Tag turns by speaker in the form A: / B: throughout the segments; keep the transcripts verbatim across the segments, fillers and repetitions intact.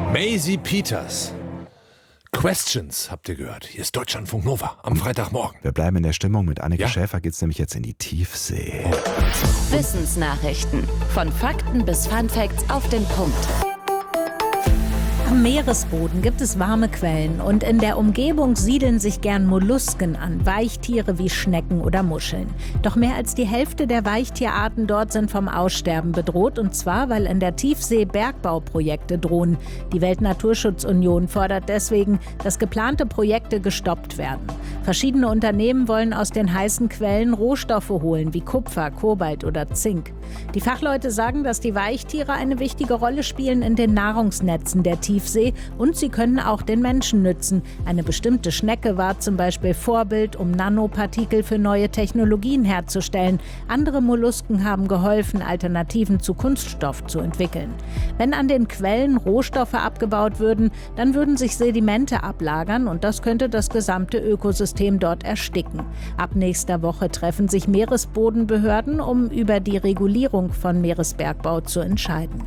A: Maisie Peters. Questions, habt ihr gehört. Hier ist Deutschlandfunk Nova am Freitagmorgen.
B: Wir bleiben in der Stimmung. Mit Anneke
A: Ja.
B: Schäfer geht's nämlich jetzt in die Tiefsee.
C: Wissensnachrichten. Von Fakten bis Funfacts auf den Punkt.
D: Am Meeresboden gibt es warme Quellen und in der Umgebung siedeln sich gern Mollusken an, Weichtiere wie Schnecken oder Muscheln. Doch mehr als die Hälfte der Weichtierarten dort sind vom Aussterben bedroht, und zwar, weil in der Tiefsee Bergbauprojekte drohen. Die Weltnaturschutzunion fordert deswegen, dass geplante Projekte gestoppt werden. Verschiedene Unternehmen wollen aus den heißen Quellen Rohstoffe holen, wie Kupfer, Kobalt oder Zink. Die Fachleute sagen, dass die Weichtiere eine wichtige Rolle spielen in den Nahrungsnetzen der Tiefsee und sie können auch den Menschen nützen. Eine bestimmte Schnecke war zum Beispiel Vorbild, um Nanopartikel für neue Technologien herzustellen. Andere Mollusken haben geholfen, Alternativen zu Kunststoff zu entwickeln. Wenn an den Quellen Rohstoffe abgebaut würden, dann würden sich Sedimente ablagern und das könnte das gesamte Ökosystem dort ersticken. Ab nächster Woche treffen sich Meeresbodenbehörden, um über die Regulierung von Meeresbergbau zu entscheiden.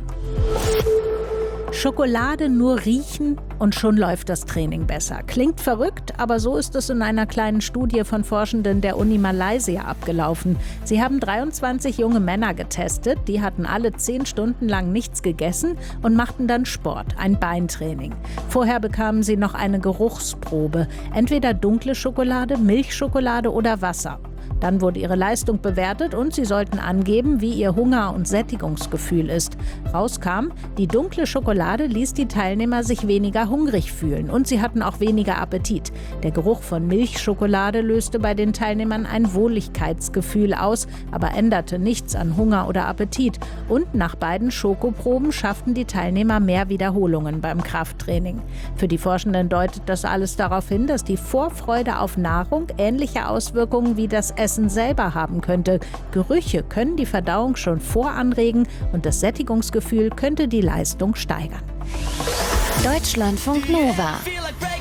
D: Schokolade nur riechen und schon läuft das Training besser. Klingt verrückt, aber so ist es in einer kleinen Studie von Forschenden der Uni Malaysia abgelaufen. Sie haben dreiundzwanzig junge Männer getestet, die hatten alle zehn Stunden lang nichts gegessen und machten dann Sport, ein Beintraining. Vorher bekamen sie noch eine Geruchsprobe, entweder dunkle Schokolade, Milchschokolade oder Wasser. Dann wurde ihre Leistung bewertet und sie sollten angeben, wie ihr Hunger- und Sättigungsgefühl ist. Rauskam, die dunkle Schokolade ließ die Teilnehmer sich weniger hungrig fühlen und sie hatten auch weniger Appetit. Der Geruch von Milchschokolade löste bei den Teilnehmern ein Wohligkeitsgefühl aus, aber änderte nichts an Hunger oder Appetit. Und nach beiden Schokoproben schafften die Teilnehmer mehr Wiederholungen beim Krafttraining. Für die Forschenden deutet das alles darauf hin, dass die Vorfreude auf Nahrung ähnliche Auswirkungen wie das Essen selber haben könnte. Gerüche können die Verdauung schon voranregen und das Sättigungsgefühl könnte die Leistung steigern.
C: Deutschlandfunk Nova.